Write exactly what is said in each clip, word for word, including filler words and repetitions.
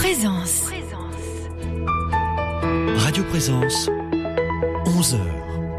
Présence. Radio Présence, onze heures.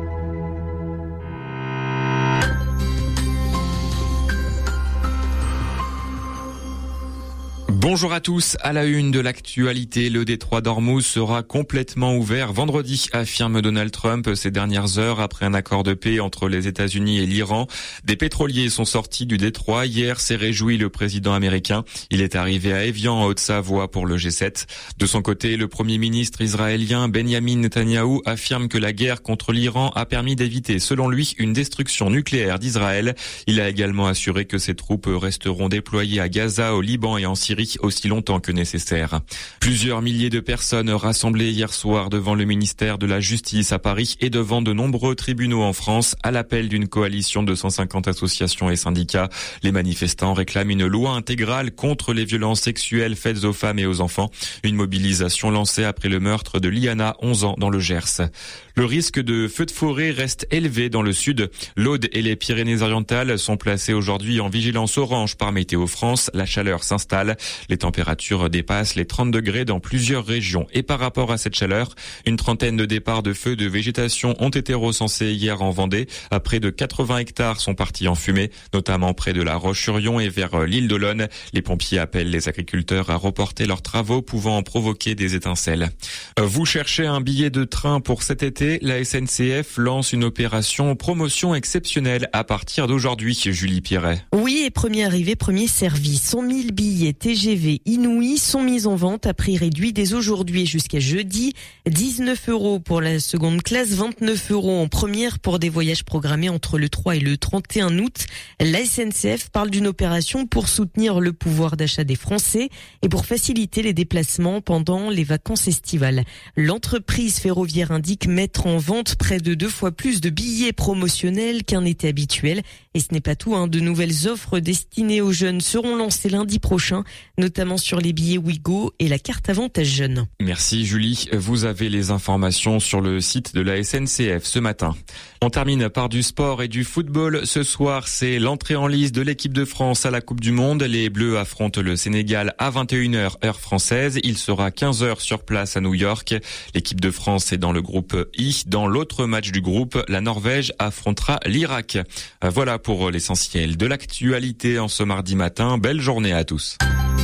Bonjour à tous. À la une de l'actualité, le détroit d'Ormuz sera complètement ouvert vendredi, affirme Donald Trump ces dernières heures après un accord de paix entre les États-Unis et l'Iran. Des pétroliers sont sortis du détroit. Hier s'est réjoui le président américain. Il est arrivé à Évian, en Haute-Savoie, pour le G sept. De son côté, le premier ministre israélien Benjamin Netanyahou affirme que la guerre contre l'Iran a permis d'éviter, selon lui, une destruction nucléaire d'Israël. Il a également assuré que ses troupes resteront déployées à Gaza, au Liban et en Syrie aussi longtemps que nécessaire. Plusieurs milliers de personnes rassemblées hier soir devant le ministère de la Justice à Paris et devant de nombreux tribunaux en France à l'appel d'une coalition de cent cinquante associations et syndicats. Les manifestants réclament une loi intégrale contre les violences sexuelles faites aux femmes et aux enfants. Une mobilisation lancée après le meurtre de Liana, onze ans, dans le Gers. Le risque de feux de forêt reste élevé dans le sud. L'Aude et les Pyrénées-Orientales sont placés aujourd'hui en vigilance orange par Météo France. La chaleur s'installe. Les températures dépassent les trente degrés dans plusieurs régions. Et par rapport à cette chaleur, une trentaine de départs de feux de végétation ont été recensés hier en Vendée. Près de quatre-vingts hectares sont partis en fumée, notamment près de la Roche-sur-Yon et vers l'île d'Olonne. Les pompiers appellent les agriculteurs à reporter leurs travaux pouvant en provoquer des étincelles. Vous cherchez un billet de train pour cet été? La S N C F lance une opération promotion exceptionnelle à partir d'aujourd'hui, Julie Pierret. Oui, et premier arrivé, premier servi. cent mille billets T G V inouïs sont mis en vente à prix réduit dès aujourd'hui jusqu'à jeudi. dix-neuf euros pour la seconde classe, vingt-neuf euros en première pour des voyages programmés entre le trois et le trente et un août. La S N C F parle d'une opération pour soutenir le pouvoir d'achat des Français et pour faciliter les déplacements pendant les vacances estivales. L'entreprise ferroviaire indique mettre en vente près de deux fois plus de billets promotionnels qu'un été habituel. Et ce n'est pas tout, hein. De nouvelles offres destinées aux jeunes seront lancées lundi prochain, notamment sur les billets Ouigo et la carte Avantage Jeune. Merci Julie. Vous avez les informations sur le site de la S N C F ce matin. On termine par du sport et du football. Ce soir, c'est l'entrée en lice de l'équipe de France à la Coupe du Monde. Les Bleus affrontent le Sénégal à vingt et une heures heure française. Il sera quinze heures sur place à New York. L'équipe de France est dans le groupe I. Dans l'autre match du groupe, la Norvège affrontera l'Irak. Voilà pour l'essentiel de l'actualité en ce mardi matin. Belle journée à tous.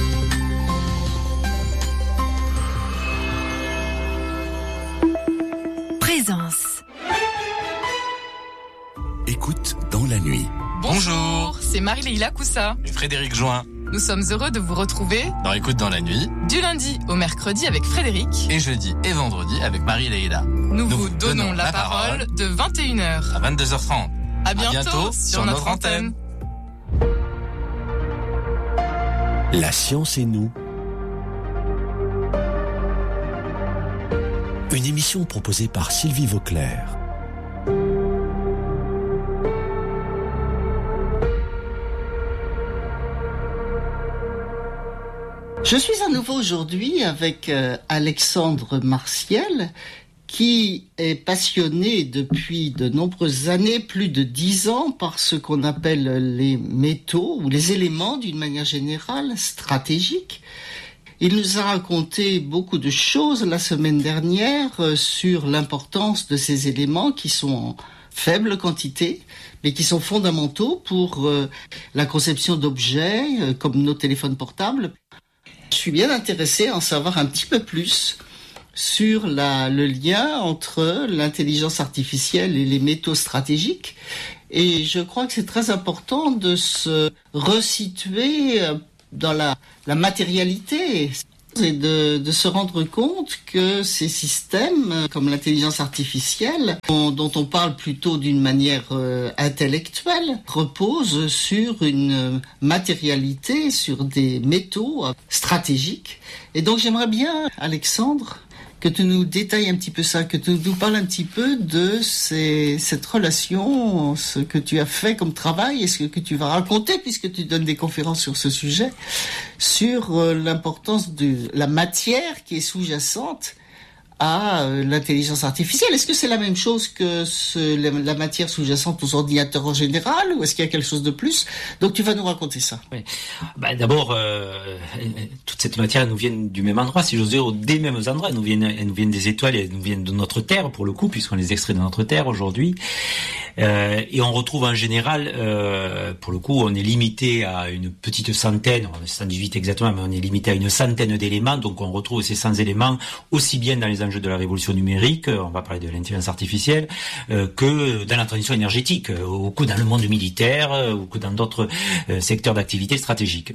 Présence. Écoute dans la nuit. Bonjour, c'est Marie-Leila Coussa et Frédéric Join. Nous sommes heureux de vous retrouver dans Écoute dans la nuit, du lundi au mercredi avec Frédéric et jeudi et vendredi avec Marie-Leila. Nous, Nous vous donnons, donnons la parole de vingt et une heures à vingt-deux heures trente. À bientôt, à bientôt sur, sur notre antenne. La science et nous. Une émission proposée par Sylvie Vauclair. Je suis à nouveau aujourd'hui avec euh, Alexandre Martiel, qui est passionné depuis de nombreuses années, plus de dix ans, par ce qu'on appelle les métaux ou les éléments d'une manière générale stratégiques. Il nous a raconté beaucoup de choses la semaine dernière euh, sur l'importance de ces éléments qui sont en faible quantité, mais qui sont fondamentaux pour euh, la conception d'objets euh, comme nos téléphones portables. Je suis bien intéressé à en savoir un petit peu plus sur la, le lien entre l'intelligence artificielle et les métaux stratégiques. Et je crois que c'est très important de se resituer dans la, la matérialité et de, de se rendre compte que ces systèmes, comme l'intelligence artificielle, dont, dont on parle plutôt d'une manière euh, intellectuelle, reposent sur une matérialité, sur des métaux stratégiques. Et donc j'aimerais bien, Alexandre, que tu nous détailles un petit peu ça, que tu nous parles un petit peu de ces, cette relation, ce que tu as fait comme travail et ce que tu vas raconter, puisque tu donnes des conférences sur ce sujet, sur l'importance de la matière qui est sous-jacente à euh, l'intelligence artificielle. Est-ce que c'est la même chose que ce, la, la matière sous-jacente aux ordinateurs en général, ou est-ce qu'il y a quelque chose de plus? Donc tu vas nous raconter ça. Oui. Bah, d'abord, euh, toute cette matière elle nous vient du même endroit, si j'ose dire, des mêmes endroits. Elles nous viennent, elles nous viennent des étoiles, elles nous viennent de notre Terre, pour le coup, puisqu'on les extrait de notre Terre aujourd'hui. Euh, et on retrouve en général, euh, pour le coup, on est limité à une petite centaine, cent dix-huit exactement, mais on est limité à une centaine d'éléments. Donc on retrouve ces cent éléments aussi bien dans les enjeux de la révolution numérique, on va parler de l'intelligence artificielle, euh, que dans la transition énergétique, euh, ou que dans le monde militaire, euh, ou que dans d'autres euh, secteurs d'activité stratégiques.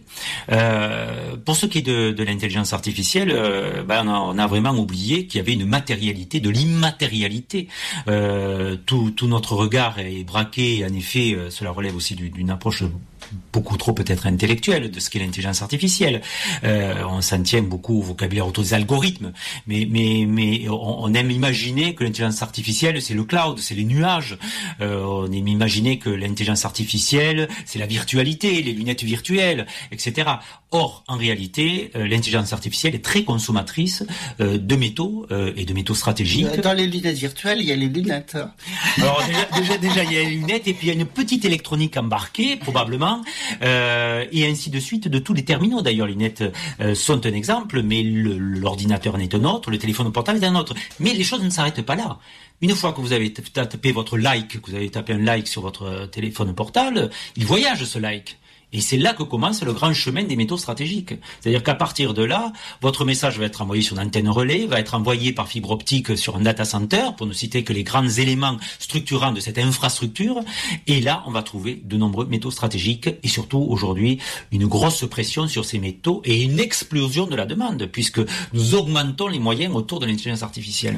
Euh, pour ce qui est de, de l'intelligence artificielle, euh, ben on, a, on a vraiment oublié qu'il y avait une matérialité de l'immatérialité. Euh, tout, tout notre regard est braqué, en effet, euh, cela relève aussi du, d'une approche beaucoup trop peut-être intellectuelle de ce qu'est l'intelligence artificielle. Euh, on s'en tient beaucoup au vocabulaire autour des algorithmes, mais mais mais on, on aime imaginer que l'intelligence artificielle c'est le cloud, c'est les nuages. Euh, on aime imaginer que l'intelligence artificielle c'est la virtualité, les lunettes virtuelles, et cetera. Or, en réalité, euh, l'intelligence artificielle est très consommatrice euh, de métaux euh, et de métaux stratégiques. Dans les lunettes virtuelles, il y a les lunettes. Alors déjà, déjà, déjà, il y a les lunettes et puis il y a une petite électronique embarquée, probablement, euh, et ainsi de suite, de tous les terminaux. D'ailleurs, les lunettes euh, sont un exemple, mais le, l'ordinateur en est un autre, le téléphone portable est un autre. Mais les choses ne s'arrêtent pas là. Une fois que vous avez tapé votre like, que vous avez tapé un like sur votre téléphone portable, il voyage ce like. Et c'est là que commence le grand chemin des métaux stratégiques. C'est-à-dire qu'à partir de là, votre message va être envoyé sur une antenne relais, va être envoyé par fibre optique sur un data center, pour ne citer que les grands éléments structurants de cette infrastructure. Et là, on va trouver de nombreux métaux stratégiques et surtout aujourd'hui une grosse pression sur ces métaux et une explosion de la demande, puisque nous augmentons les moyens autour de l'intelligence artificielle.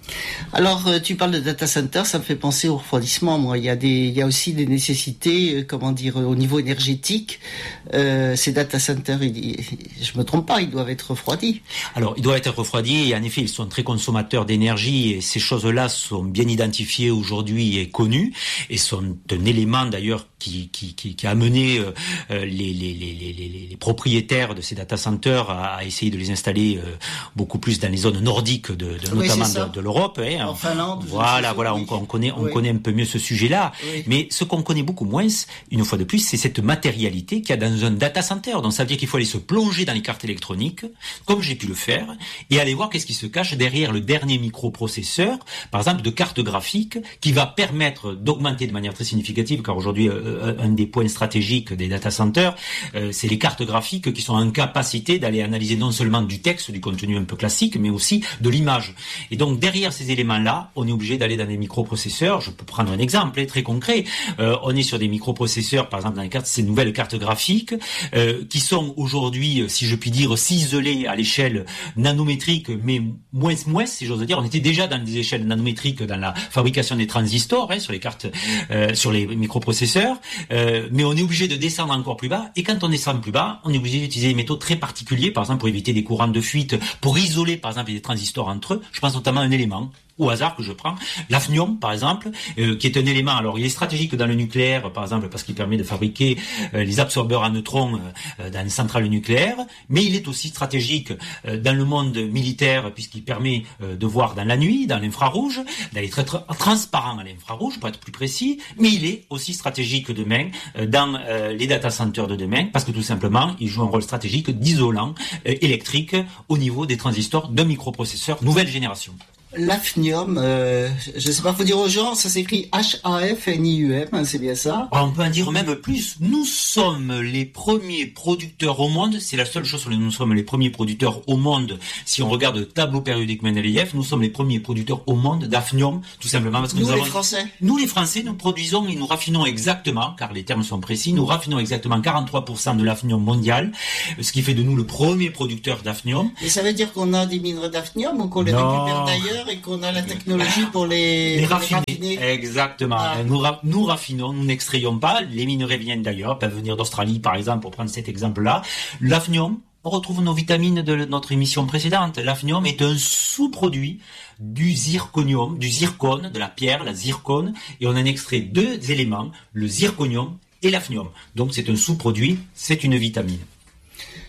Alors, euh, tu parles de data center, ça me fait penser au refroidissement. Moi, il y a des, il y a aussi des nécessités, euh, comment dire, au niveau énergétique. Euh, ces data centers, ils, je me trompe pas, ils doivent être refroidis. Alors, ils doivent être refroidis et en effet, ils sont très consommateurs d'énergie et ces choses-là sont bien identifiées aujourd'hui et connues et sont un élément d'ailleurs qui qui qui, qui a amené euh, les, les les les les propriétaires de ces data centers à, à essayer de les installer euh, beaucoup plus dans les zones nordiques de, de oui, notamment de, de l'Europe. Hein. En Finlande. Voilà, voilà, oui. on, on connaît on oui. connaît un peu mieux ce sujet-là. Oui. Mais ce qu'on connaît beaucoup moins, une fois de plus, c'est cette matérialité qu'il y a dans un data center. Donc ça veut dire qu'il faut aller se plonger dans les cartes électroniques, comme j'ai pu le faire, et aller voir qu'est-ce qui se cache derrière le dernier microprocesseur, par exemple de carte graphique, qui va permettre d'augmenter de manière très significative, car aujourd'hui euh, un des points stratégiques des data centers, euh, c'est les cartes graphiques qui sont en capacité d'aller analyser non seulement du texte, du contenu un peu classique, mais aussi de l'image. Et donc derrière ces éléments-là, on est obligé d'aller dans des microprocesseurs. Je peux prendre un exemple hein, très concret. Euh, on est sur des microprocesseurs, par exemple dans les cartes, ces nouvelles cartes graphiques, euh, qui sont aujourd'hui, si je puis dire, ciselées à l'échelle nanométrique, mais moins moins, si j'ose dire. On était déjà dans des échelles nanométriques dans la fabrication des transistors hein, sur les cartes, euh, sur les microprocesseurs. Euh, mais on est obligé de descendre encore plus bas. Et quand on descend plus bas, on est obligé d'utiliser des métaux très particuliers, par exemple pour éviter des courants de fuite, pour isoler par exemple des transistors entre eux. Je pense notamment à un élément au hasard que je prends, l'hafnium par exemple, euh, qui est un élément, alors il est stratégique dans le nucléaire par exemple parce qu'il permet de fabriquer euh, les absorbeurs à neutrons euh, dans les centrales nucléaires, mais il est aussi stratégique euh, dans le monde militaire puisqu'il permet euh, de voir dans la nuit, dans l'infrarouge, d'aller très, très transparent à l'infrarouge pour être plus précis, mais il est aussi stratégique demain euh, dans euh, les data centers de demain parce que tout simplement il joue un rôle stratégique d'isolant euh, électrique au niveau des transistors de microprocesseurs nouvelle génération. L'hafnium, euh, je sais pas, faut dire aux gens, ça s'écrit H A F N I U M, hein, c'est bien ça? On peut en dire même plus. Nous sommes les premiers producteurs au monde, c'est la seule chose sur laquelle nous sommes les premiers producteurs au monde. Si on regarde le tableau périodique Mendeleïev, nous sommes les premiers producteurs au monde d'hafnium, tout simplement parce que nous, nous les avons... Français. Nous les Français, nous produisons et nous raffinons exactement, car les termes sont précis, nous raffinons exactement quarante-trois pour cent de l'hafnium mondial, ce qui fait de nous le premier producteur d'hafnium. Et ça veut dire qu'on a des minerais d'hafnium ou qu'on les non. récupère d'ailleurs et qu'on a la technologie pour les, les pour raffiner. les raffiner. Exactement. Ah. Nous, ra- nous raffinons, nous n'extrayons pas. Les minerais viennent d'ailleurs, peuvent venir d'Australie par exemple, pour prendre cet exemple-là. L'hafnium, on retrouve nos vitamines de notre émission précédente. L'hafnium est un sous-produit du zirconium, du zircone, de la pierre, la zircone, et on en extrait deux éléments, le zirconium et l'hafnium. Donc c'est un sous-produit, c'est une vitamine.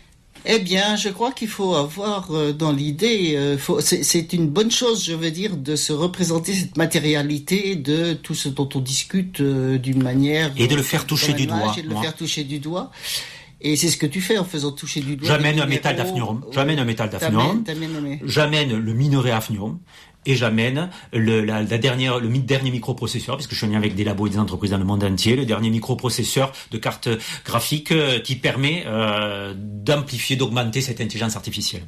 Eh bien, je crois qu'il faut avoir euh, dans l'idée, euh, faut, c'est, c'est une bonne chose, je veux dire, de se représenter cette matérialité de tout ce dont on discute euh, d'une manière... Et de le faire toucher du doigt. Et de le moi. faire toucher du doigt. Et c'est ce que tu fais en faisant toucher du doigt. J'amène un métal d'hafnium. J'amène un métal d'hafnium. J'amène le minerai hafnium. Et j'amène le, la, la dernière, le dernier microprocesseur, puisque je suis en lien avec des labos et des entreprises dans le monde entier, le dernier microprocesseur de carte graphique euh, qui permet euh, d'amplifier, d'augmenter cette intelligence artificielle.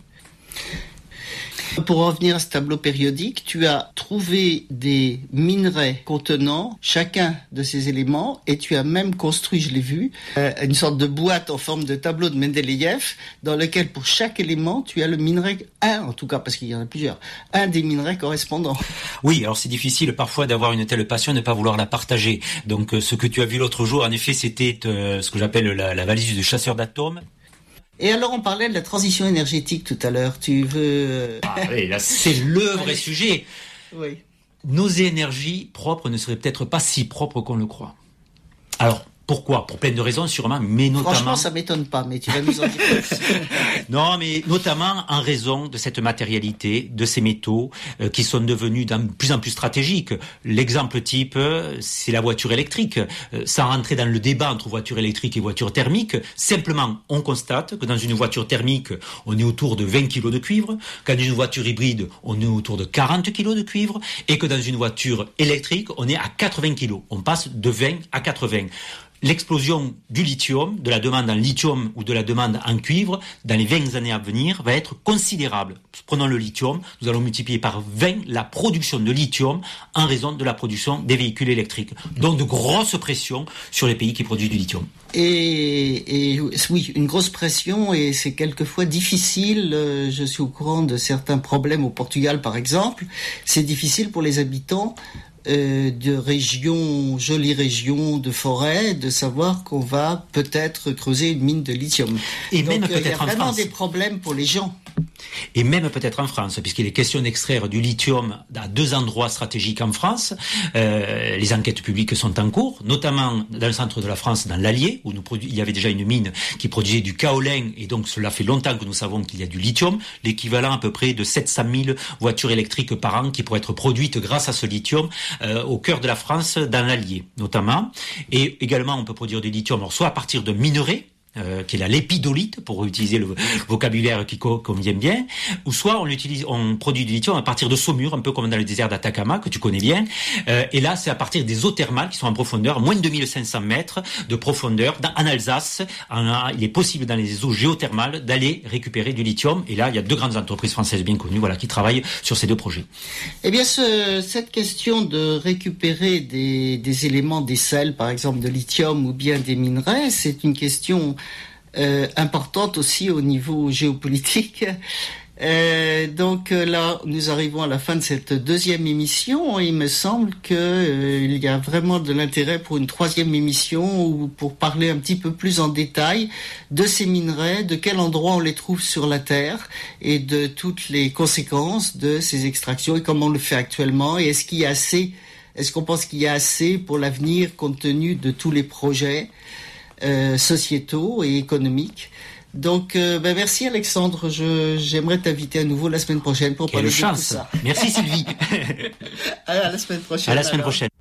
Pour revenir à ce tableau périodique, tu as trouvé des minerais contenant chacun de ces éléments et tu as même construit, je l'ai vu, euh, une sorte de boîte en forme de tableau de Mendeleïev dans lequel pour chaque élément tu as le minerai, un en tout cas parce qu'il y en a plusieurs, un des minerais correspondants. Oui, alors c'est difficile parfois d'avoir une telle passion et de ne pas vouloir la partager. Donc euh, ce que tu as vu l'autre jour, en effet, c'était euh, ce que j'appelle la, la valise du chasseur d'atomes. Et alors on parlait de la transition énergétique tout à l'heure, tu veux... Ah oui, là c'est le vrai sujet. Oui. Nos énergies propres ne seraient peut-être pas si propres qu'on le croit. Alors, pourquoi ? Pour plein de raisons sûrement, mais notamment... Franchement, ça m'étonne pas, mais tu vas nous en dire plus. Non, mais notamment en raison de cette matérialité, de ces métaux euh, qui sont devenus de plus en plus stratégiques. L'exemple type, euh, c'est la voiture électrique. Euh, sans rentrer dans le débat entre voiture électrique et voiture thermique, simplement, on constate que dans une voiture thermique, on est autour de vingt kilos de cuivre, qu'en une voiture hybride, on est autour de quarante kilos de cuivre, et que dans une voiture électrique, on est à quatre-vingts kilos. On passe de vingt à quatre-vingts. L'explosion du lithium, de la demande en lithium ou de la demande en cuivre, dans les vingt années à venir, va être considérable. Prenons le lithium, nous allons multiplier par vingt la production de lithium en raison de la production des véhicules électriques. Donc de grosses pressions sur les pays qui produisent du lithium. Et, et oui, une grosse pression et c'est quelquefois difficile. Je suis au courant de certains problèmes au Portugal, par exemple. C'est difficile pour les habitants Euh, de régions, jolies régions de forêt, de savoir qu'on va peut-être creuser une mine de lithium. Et donc, même euh, peut-être en France. Il y a vraiment des problèmes pour les gens. Et même peut-être en France, puisqu'il est question d'extraire du lithium à deux endroits stratégiques en France. Euh, les enquêtes publiques sont en cours, notamment dans le centre de la France, dans l'Allier, où nous produ- il y avait déjà une mine qui produisait du kaolin, et donc cela fait longtemps que nous savons qu'il y a du lithium, l'équivalent à peu près de sept cent mille voitures électriques par an qui pourraient être produites grâce à ce lithium euh, au cœur de la France, dans l'Allier notamment. Et également, on peut produire du lithium, alors soit à partir de minerais, Euh, qui est la lépidolite, pour utiliser le vocabulaire qui co- convient bien, ou soit on utilise, on produit du lithium à partir de saumure, un peu comme dans le désert d'Atacama, que tu connais bien, euh, et là c'est à partir des eaux thermales qui sont en profondeur, moins de deux mille cinq cents mètres de profondeur, dans, en Alsace, en, il est possible dans les eaux géothermales d'aller récupérer du lithium, et là il y a deux grandes entreprises françaises bien connues, voilà, qui travaillent sur ces deux projets. Eh bien, ce, cette question de récupérer des, des éléments, des sels, par exemple de lithium ou bien des minerais, c'est une question Euh, importante aussi au niveau géopolitique. Euh, donc euh, là, nous arrivons à la fin de cette deuxième émission. Il me semble que euh, il y a vraiment de l'intérêt pour une troisième émission ou pour parler un petit peu plus en détail de ces minerais, de quel endroit on les trouve sur la Terre et de toutes les conséquences de ces extractions et comment on le fait actuellement. Et est-ce qu'il y a assez, est-ce qu'on pense qu'il y a assez pour l'avenir compte tenu de tous les projets Euh, sociétaux et économiques. Donc, euh, ben merci Alexandre. Je, j'aimerais t'inviter à nouveau la semaine prochaine pour Quelle parler chance. de tout ça. Merci Sylvie. À la semaine prochaine. À la semaine alors. prochaine.